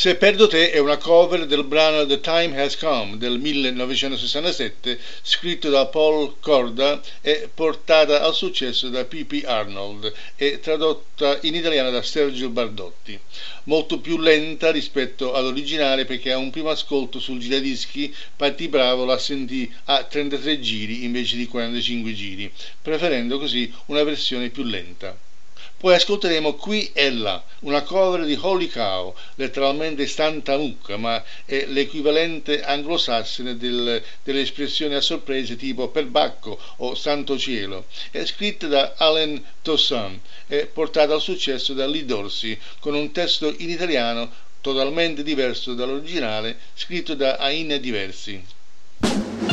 Se perdo te è una cover del brano The Time Has Come del 1967, scritto da Paul Corda e portata al successo da P.P. Arnold e tradotta in italiano da Sergio Bardotti. Molto più lenta rispetto all'originale perché a un primo ascolto sul giradischi Patti Bravo la sentì a 33 giri invece di 45 giri, preferendo così una versione più lenta. Poi ascolteremo Qui e Là, una cover di Holy Cow, letteralmente Santa Mucca, ma è l'equivalente anglosassone delle espressioni a sorprese tipo perbacco o santo cielo. È scritta da Alan Toussaint e portata al successo da Lee Dorsey, con un testo in italiano totalmente diverso dall'originale, scritto da Aina Diversi.